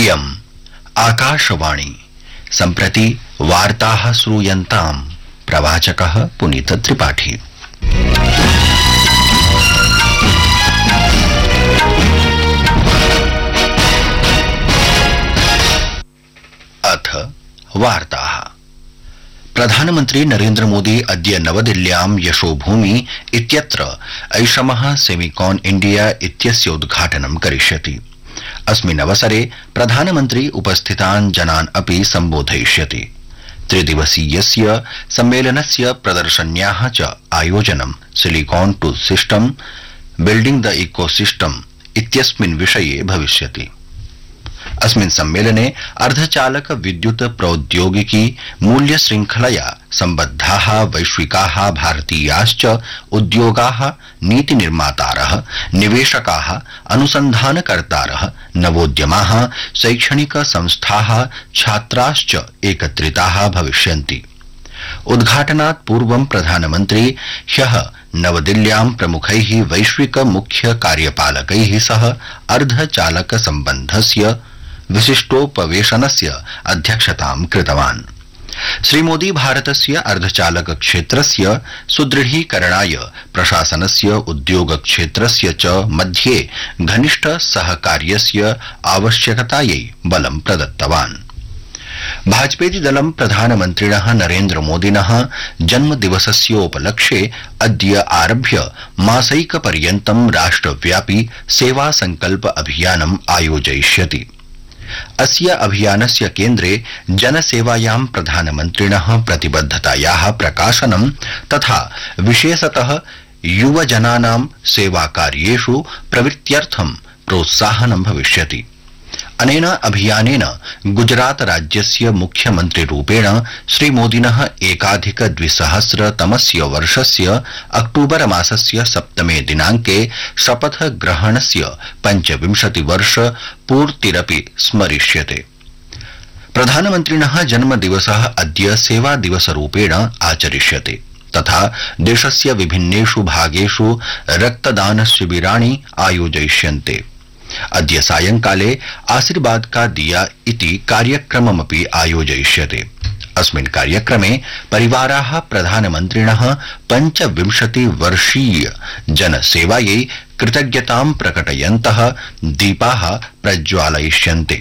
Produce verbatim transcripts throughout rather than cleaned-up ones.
इयम् आकाशवाणी सम्प्रति वार्ताः श्रूयन्ताम् प्रवाचकः पुनीत त्रिपाठी। अथ वार्ताः। प्रधानमन्त्री नरेन्द्र मोदी अद्य नवदिल्ल्यां यशोभूमि इत्यत्र ऐषमः सेमिकॉन इंडिया इत्यस्य उद्घाटनं करिष्यति। अस्मिन् अवसरे प्रधानमन्त्री उपस्थितान् जनान् अपि सम्बोधयिष्यति। त्रिदिवसीयस्य सम्मेलनस्य प्रदर्शन्याः च आयोजनं silicon two system building the ecosystem इत्यस्मिन् विषये भविष्यति। अस्मिन् सम्मेलने अर्धचालक विद्युत प्रौद्योगिकी मूल्य श्रृंखलया सम्बद्धाः वैश्विकाः भारतीयाश्च उद्योगाः, नीति निर्मातारः, निवेशकाः, अनुसन्धानकर्तारः, नवोद्यमाः, शैक्षणिक संस्थाः, छात्राश्च एकत्रिताः भविष्यन्ति। उद्घाटनात् पूर्वं प्रधानमन्त्री ह्यः नवदिल्ल्यां प्रमुखैः वैश्विक मुख्य कार्यपालकैः सह अर्धचालक सम्बन्धस्य विशिष्टोपवेशनस्य अध्यक्षतां कृतवान्। श्रीमोदी भारतस्य अर्धचालक क्षेत्रस्य सुदृढीकरणाय प्रशासनस्य उद्योग क्षेत्रस्य च मध्ये घनिष्ठ सहकार्यस्य आवश्यकतायै बलं प्रदत्तवान्। भाजपेति दलं प्रधानमन्त्रिणः नरेन्द्र मोदिनः जन्मदिवसस्योपलक्ष्ये अद्य आरभ्य मासैकपर्यन्तं राष्ट्रव्यापी सेवा संकल्प अभियानम् आयोजयिष्यति। अस्य अभियानस्य केन्द्रे जनसेवायां प्रधानमन्त्रिणः प्रतिबद्धतायाः प्रकाशनं तथा विशेषतः युवजनानां सेवाकार्येषु प्रवृत्त्यर्थं प्रोत्साहनं भविष्यति। अनेन अभियानेन गुजरात राज्यस्य मुख्यमन्त्रिरूपेण श्रीमोदिनः एकाधिक द्विसहस्रतमस्य वर्षस्य अक्टूबर मासस्य सप्तमे दिनाङ्के शपथ ग्रहणस्य पञ्चविंशति वर्ष पूर्तिरपि स्मरिष्यते। प्रधानमन्त्रिणः जन्मदिवसः अद्य सेवा दिवसरूपेण आचरिष्यते तथा देशस्य विभिन्नेषु भागेषु रक्तदान शिबिराणि आयोजयिष्यन्ते। अद्य सायंकाले आशीर्वाद का दिया इति कार्यक्रममपि आयोजयिष्यते। अस्मिन् कार्यक्रमे परिवाराः प्रधानमन्त्रिणः पञ्चविंशति वर्षीय जनसेवायै कृतज्ञतां प्रकटयन्तः दीपाः प्रज्वालयिष्यन्ते।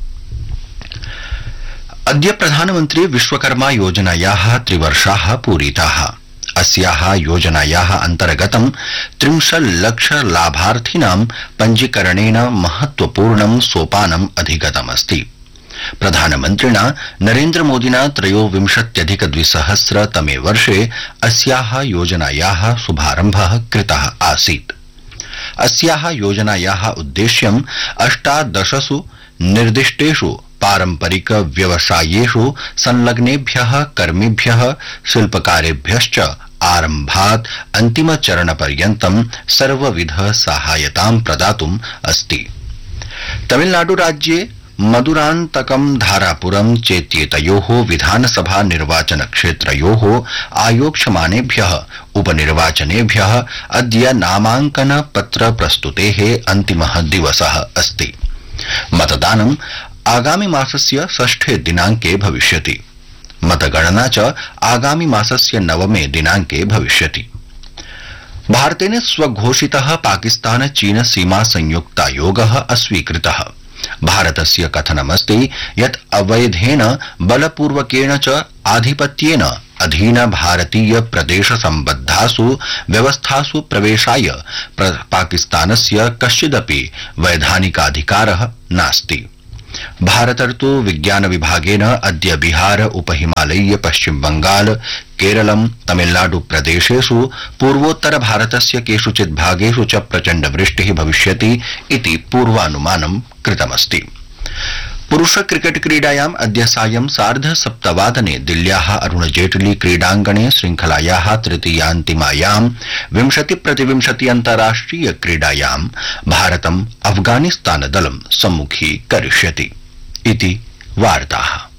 अद्य प्रधानमन्त्री विश्वकर्मा योजनायाः त्रिवर्षाः पूरिताः। अस्याः योजनायाः अन्तर्गतं त्रिंशल्लक्ष लाभार्थिनां पञ्जीकरणेन महत्वपूर्णं सोपानम् अधिगतमस्ति। प्रधानमन्त्रिणा नरेन्द्र मोदिना त्रयोविंशत्यधिक द्विसहस्रतमे वर्षे अस्याः योजनायाः शुभारम्भः कृतः आसीत्। अस्याः योजनायाः उद्देश्यम् अष्टादशसु निर्दिष्टेषु पारंपरिक व्यवसायेषु संलग्नेभ्यः कर्मिभ्यः शिल्पकारेभ्यश्च आरम्भात् अंतिम चरण पर्यन्तं सर्वविध सहायतां प्रदातुम् अस्ति। तमिलनाडु राज्ये मदुरान्तकं धारापुरं चेत्येतयोः विधानसभा निर्वाचन क्षेत्रयोः आयोक्ष्यमानेभ्यः उपनिर्वाचनेभ्यः अद्य नामाङ्कन पत्र प्रस्तुतेः अन्तिमः दिवसः अस्ति। मतदानम् आगामि मासस्य षष्ठे दिनाङ्के भविष्यति। मतगणना च आगामि मासस्य नवमे दिनाङ्के भविष्यति। भारतेन स्वघोषितः पाकिस्तान चीन सीमा संयुक्तायोगः अस्वीकृतः। भारतस्य कथनमस्ति यत् अवैधेन बलपूर्वकेण च आधिपत्येन अधीन भारतीय प्रदेश सम्बद्धासु व्यवस्थासु प्रवेशाय पाकिस्तानस्य कश्चिदपि वैधानिकाधिकारः नास्ति। भारतर्तु विज्ञान विभागेन अद्य बिहार उपहिमालयीय पश्चिम बंगाल केरलम तमिलनाडु प्रदेशेषु पूर्वोत्तर भारतस्य केषुचित् भागेषु च प्रचण्ड वृष्टिः भविष्यति इति पूर्वानुमानं कृतमस्ति। पुरुष क्रिकेट क्रीडायाम् अद्य सायं सार्ध सप्तवादने दिल्ल्याः अरुण जेटली क्रीडाङ्गणे श्रृंखलायाः तृतीयान्तिमायां विंशति प्रतिविंशति अन्ताराष्ट्रिय क्रीडायां भारतम् अफगानिस्तान दलं सम्मुखीकरिष्यति इति वार्ताः।